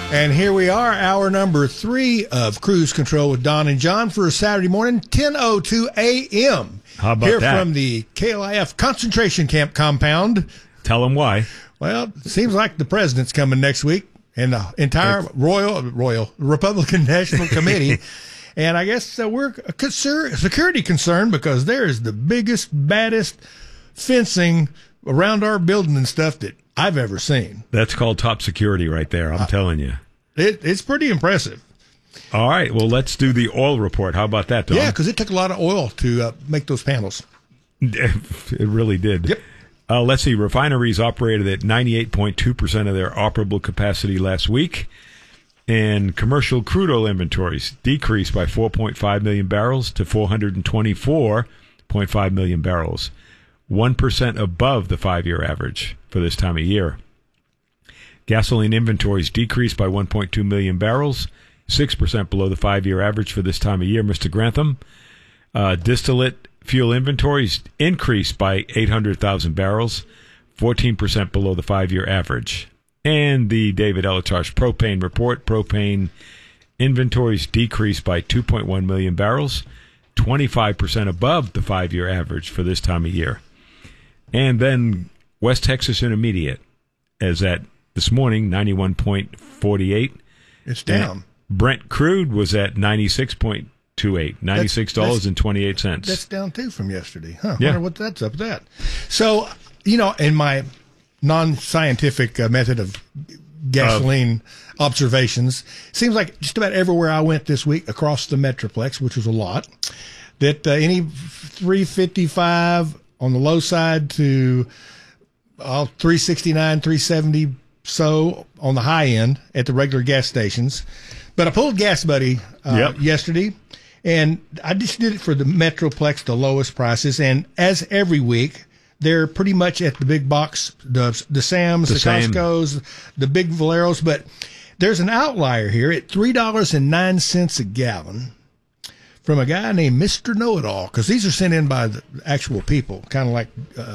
And here we are, hour number 3 of Cruise Control with Don and John for a Saturday morning, 10:02 a.m. How about here that? From the KLIF concentration camp compound. Tell them why. Well, it seems like the president's coming next week and the entire Royal Republican National Committee. And I guess we're a security concern because there is the biggest, baddest fencing around our building and stuff that I've ever seen. That's called top security right there, I'm telling you. It's pretty impressive. All right, well, let's do the oil report. How about that, Don? Yeah, because it took a lot of oil to make those panels. It really did. Yep. Let's see. Refineries operated at 98.2% of their operable capacity last week. And commercial crude oil inventories decreased by 4.5 million barrels to 424.5 million barrels, 1% above the 5-year average for this time of year. Gasoline inventories decreased by 1.2 million barrels, 6% below the 5-year average for this time of year, Mr. Grantham. Distillate fuel inventories increased by 800,000 barrels, 14% below the 5-year average. And the David Elatosh propane report, propane inventories decreased by 2.1 million barrels, 25% above the 5-year average for this time of year. And then West Texas Intermediate is at, this morning, 91.48. It's down. Brent crude was at 96.28, $96.28. That's down, too, from yesterday. Huh, Yeah. wonder what that's up with that. So, in my non-scientific method of gasoline observations, seems like just about everywhere I went this week across the Metroplex, which was a lot, that any 355 on the low side to 369, 370 so on the high end at the regular gas stations. But I pulled Gas Buddy yesterday, and I just did it for the Metroplex, the lowest prices. And as every week, they're pretty much at the big box, the Sam's, the Costco's, the big Valeros. But there's an outlier here at $3.09 a gallon from a guy named Mr. Know-It-All, because these are sent in by the actual people, kind of like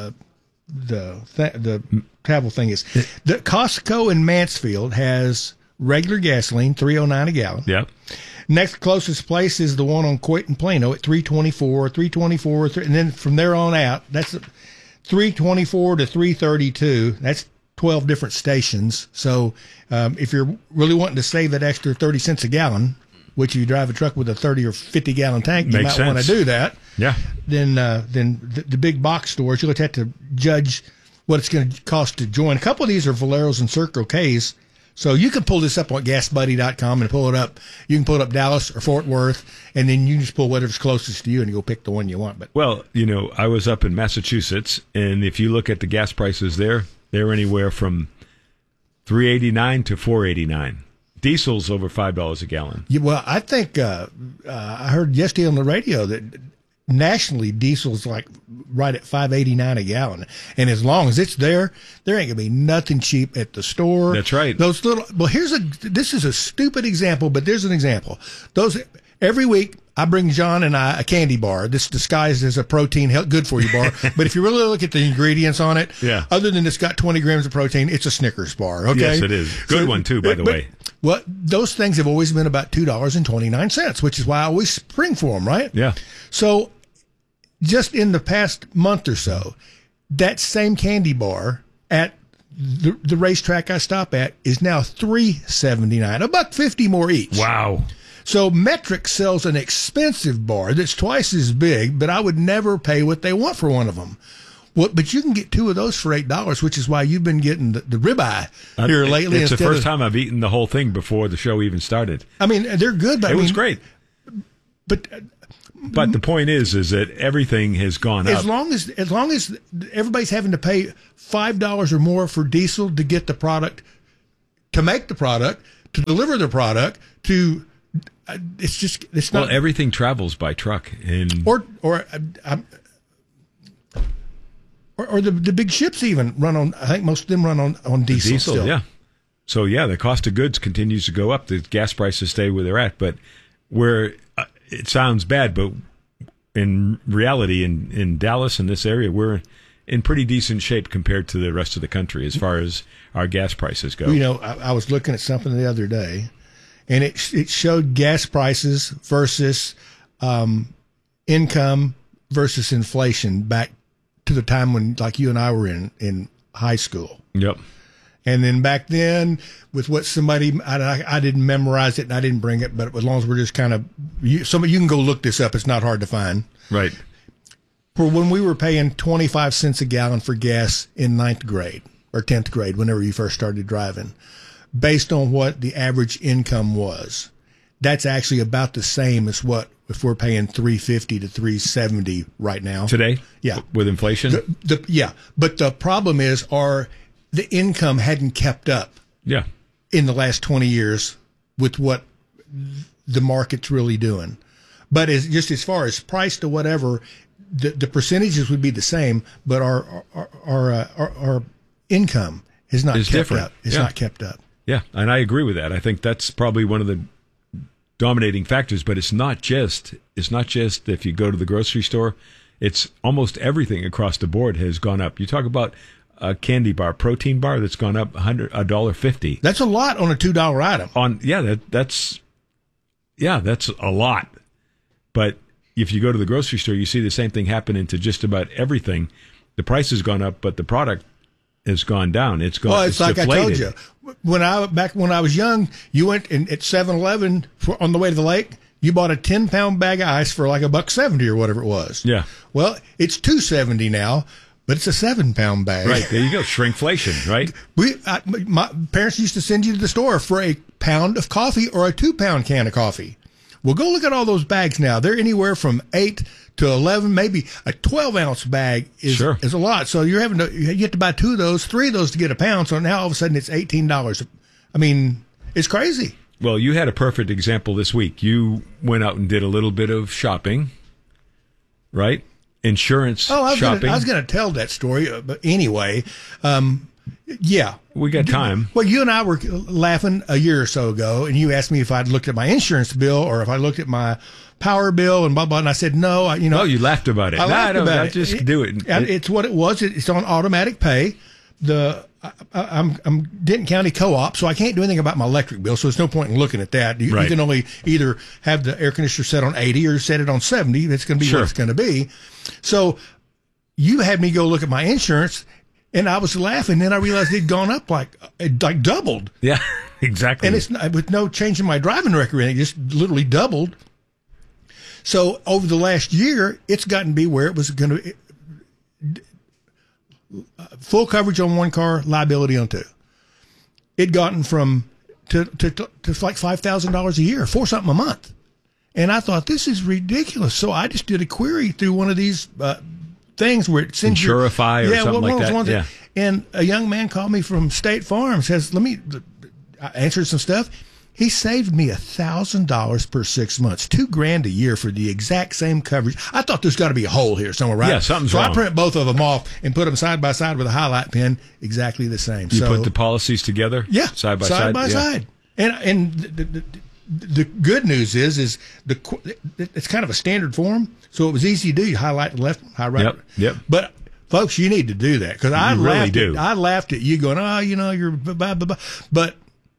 the travel thing is. The Costco in Mansfield has regular gasoline, $3.09 a gallon. Yep. Next closest place is the one on Coit and Plano at $3.24, and then from there on out, that's $3.24 to $3.32. That's 12 different stations. So if you're really wanting to save that extra 30 cents a gallon, which you drive a truck with a 30 or 50 gallon tank, you might want to do that. Yeah. Then the big box stores, you'll have to judge what it's going to cost to join. A couple of these are Valeros and Circle K's. So you can pull this up on GasBuddy.com and pull it up. You can pull it up Dallas or Fort Worth, and then you just pull whatever's closest to you and you go pick the one you want. But well, I was up in Massachusetts, and if you look at the gas prices there, they're anywhere from $3.89 to $4.89. Diesel's over $5 a gallon. Yeah, well, I think I heard yesterday on the radio that nationally diesel's like right at $5.89 a gallon, and as long as it's there ain't gonna be nothing cheap at the store. That's right. Those little. Well, this is a stupid example, but there's an example. Every week I bring John and I a candy bar. This disguised as a protein good for you bar, but if you really look at the ingredients on it, yeah. Other than it's got 20 grams of protein, it's a Snickers bar. Okay, yes, it is. Good one too, by the way. Well, those things have always been about $2.29, which is why I always spring for them, right? Yeah. So just in the past month or so, that same candy bar at the racetrack I stop at is now $3.79, $1.50 more each. Wow. So Metric sells an expensive bar that's twice as big, but I would never pay what they want for one of them. Well, but you can get 2 of those for $8, which is why you've been getting the ribeye here lately. It's the first time I've eaten the whole thing before the show even started. I mean, they're good, but it was great. But the point is that everything has gone up. As long as everybody's having to pay $5 or more for diesel to get the product, to make the product, to deliver the product, to it's not. Well, everything travels by truck, and or the big ships even run on. I think most of them run on diesel. Still. Yeah. So yeah, the cost of goods continues to go up. The gas prices stay where they're at, but it sounds bad, but in reality, in Dallas, in this area, we're in pretty decent shape compared to the rest of the country as far as our gas prices go. You know, I was looking at something the other day, and it showed gas prices versus income versus inflation back to the time when, like, you and I were in high school. Yep. And then back then, with what somebody, I didn't memorize it and I didn't bring it, but as long as we're just kind of, you can go look this up. It's not hard to find. Right. For when we were paying 25 cents a gallon for gas in 9th grade or 10th grade, whenever you first started driving, based on what the average income was, that's actually about the same as what if we're paying $3.50 to $3.70 right now Today? Yeah, with inflation. Yeah, but the problem is the income hadn't kept up. Yeah. In the last 20 years with what the market's really doing. But as far as price to whatever, the percentages would be the same, but our income has not kept different. up. It's not kept up. Yeah, and I agree with that. I think that's probably one of the dominating factors, but it's not just if you go to the grocery store, it's almost everything across the board has gone up. You talk about a candy bar, protein bar that's gone up $1.50. That's a lot on a $2 item. That's a lot. But if you go to the grocery store, you see the same thing happening to just about everything. The price has gone up, but the product has gone down. It's gone. Well, it's like deflated. I told you. Back when I was young, you went at 7-Eleven on the way to the lake. You bought a 10-pound bag of ice for like $1.70 or whatever it was. Yeah. Well, it's $2.70 now. But it's a 7-pound bag. Right, there you go. Shrinkflation, right? My parents used to send you to the store for a pound of coffee or a 2-pound can of coffee. Well, go look at all those bags now. They're anywhere from 8 to 11, maybe a 12-ounce bag is a lot. So you have to buy 2 of those, 3 of those to get a pound. So now all of a sudden it's $18. I mean, it's crazy. Well, you had a perfect example this week. You went out and did a little bit of shopping, right? Insurance shopping. I was going to tell that story, but anyway, yeah. We got time. Well, you and I were laughing a year or so ago, and you asked me if I'd looked at my insurance bill or if I looked at my power bill and blah, blah, and I said, no. Oh, you laughed about it. I just do it. It's what it was. It's on automatic pay. I'm Denton County Co-op, so I can't do anything about my electric bill, so there's no point in looking at that. You can only either have the air conditioner set on 80 or set it on 70. That's going to be what it's going to be. So you had me go look at my insurance, and I was laughing. Then I realized it'd gone up like doubled. Yeah, exactly. And it's not, with no change in my driving record, it just literally doubled. So over the last year, it's gotten to be where it was going to full coverage on 1 car, liability on 2. It gotten from to like $5,000 a year, $4-something a month. And I thought, this is ridiculous. So I just did a query through one of these things where it sends Insurify or something like that. Yeah. And a young man called me from State Farm, says, I answered some stuff. He saved me $1,000 per 6 months, $2,000 a year for the exact same coverage. I thought there's got to be a hole here somewhere, right? Yeah, something's wrong. So I print both of them off and put them side by side with a highlight pen, exactly the same. You put the policies together? Yeah, side by side. And the good news is it's kind of a standard form, so it was easy to do. You highlight the left, highlight. Yep. But folks, you need to do that because I really laughed at you going, you're blah, blah, blah. But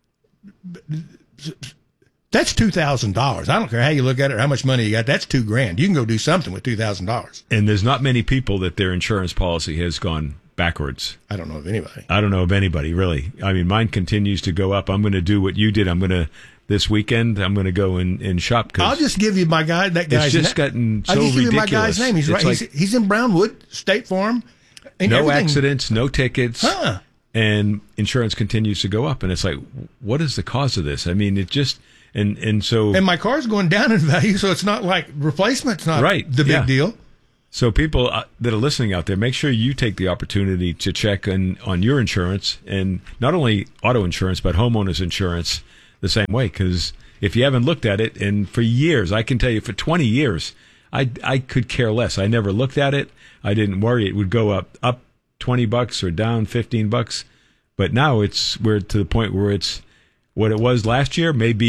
that's $2,000. I don't care how you look at it or how much money you got. That's $2,000. You can go do something with $2,000. And there's not many people that their insurance policy has gone backwards. I don't know of anybody. I don't know of anybody, really. I mean, mine continues to go up. I'm going to do what you did. This weekend, I'm going to go and shop. I'll just give you my guy. That guy's it's just gotten so ridiculous. I'll just give you my guy's name. He's right. He's in Brownwood, State Farm. And no everything. Accidents, no tickets. And insurance continues to go up. And it's like, what is the cause of this? I mean, it just... And so... And my car's going down in value, so it's not like replacement's not the big deal. So people that are listening out there, make sure you take the opportunity to check on your insurance, and not only auto insurance, but homeowners insurance the same way. Because if you haven't looked at it, and for years, I can tell you for 20 years, I could care less. I never looked at it. I didn't worry. It would go up $20 or down $15. But now we're to the point where it's what it was last year, maybe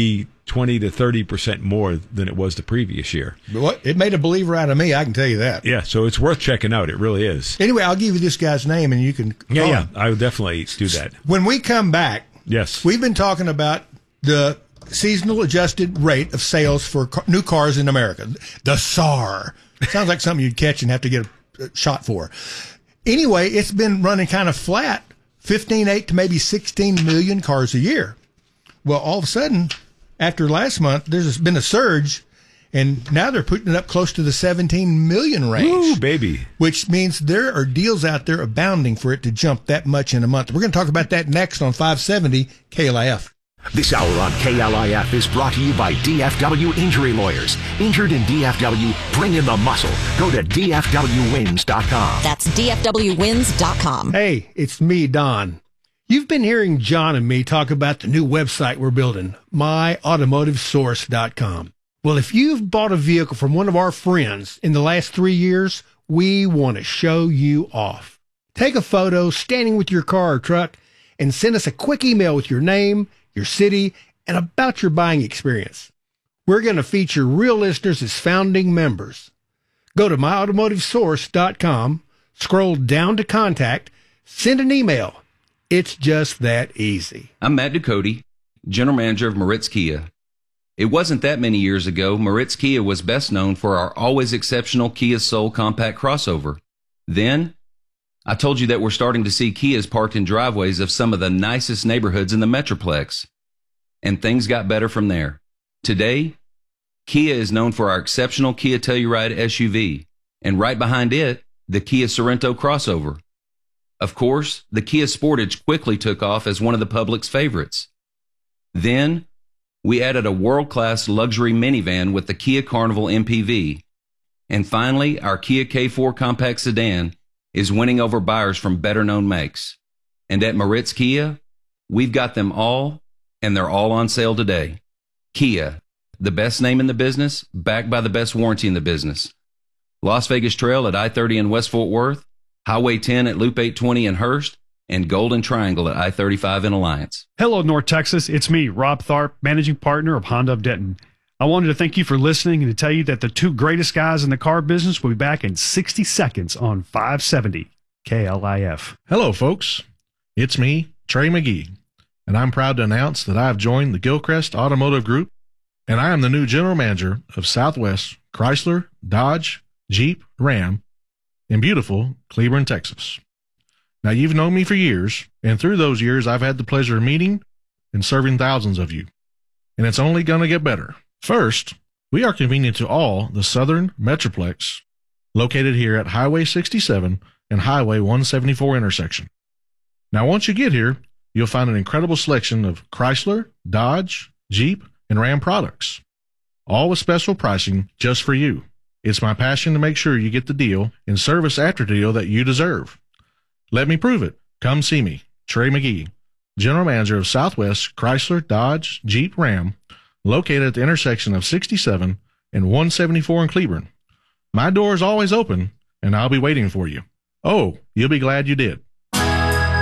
20 to 30% more than it was the previous year. It made a believer out of me, I can tell you that. Yeah, so it's worth checking out. It really is. Anyway, I'll give you this guy's name and you can call him. I will definitely do that. When we come back, yes, we've been talking about the seasonal adjusted rate of sales for new cars in America, the SAR. Sounds like something you'd catch and have to get a shot for. Anyway, it's been running kind of flat, 15.8 to maybe 16 million cars a year. Well, all of a sudden, after last month, there's been a surge, and now they're putting it up close to the 17 million range. Ooh, baby. Which means there are deals out there abounding for it to jump that much in a month. We're going to talk about that next on 570 KLIF. This hour on KLIF is brought to you by DFW Injury Lawyers. Injured in DFW, bring in the muscle. Go to DFWWins.com. That's DFWWins.com. Hey, it's me, Don. You've been hearing John and me talk about the new website we're building, myautomotivesource.com. Well, if you've bought a vehicle from one of our friends in the last 3 years, we want to show you off. Take a photo standing with your car or truck and send us a quick email with your name, your city, and about your buying experience. We're going to feature real listeners as founding members. Go to myautomotivesource.com, scroll down to contact, send an email. It's just that easy. I'm Matt Ducote, General Manager of Moritz Kia. It wasn't that many years ago, Moritz Kia was best known for our always exceptional Kia Soul compact crossover. Then, I told you that we're starting to see Kias parked in driveways of some of the nicest neighborhoods in the Metroplex. And things got better from there. Today, Kia is known for our exceptional Kia Telluride SUV, and right behind it, the Kia Sorento crossover. Of course, the Kia Sportage quickly took off as one of the public's favorites. Then, we added a world-class luxury minivan with the Kia Carnival MPV. And finally, our Kia K4 compact sedan is winning over buyers from better-known makes. And at Moritz Kia, we've got them all, and they're all on sale today. Kia, the best name in the business, backed by the best warranty in the business. Las Vegas Trail at I-30 in West Fort Worth, Highway 10 at Loop 820 in Hurst, and Golden Triangle at I-35 in Alliance. Hello, North Texas. It's me, Rob Tharp, managing partner of Honda of Denton. I wanted to thank you for listening and to tell you that the two greatest guys in the car business will be back in 60 seconds on 570 KLIF. Hello, folks. It's me, Trey McGee, and I'm proud to announce that I have joined the Gilchrist Automotive Group, and I am the new general manager of Southwest Chrysler, Dodge, Jeep, Ram in beautiful Cleburne, Texas. Now, you've known me for years, and through those years, I've had the pleasure of meeting and serving thousands of you, and it's only going to get better. First, we are convenient to all the Southern Metroplex, located here at Highway 67 and Highway 174 intersection. Now, once you get here, you'll find an incredible selection of Chrysler, Dodge, Jeep, and Ram products, all with special pricing just for you. It's my passion to make sure you get the deal and service after deal that you deserve. Let me prove it. Come see me, Trey McGee, General Manager of Southwest Chrysler, Dodge, Jeep, Ram, located at the intersection of 67 and 174 in Cleburne. My door is always open, and I'll be waiting for you. Oh, you'll be glad you did.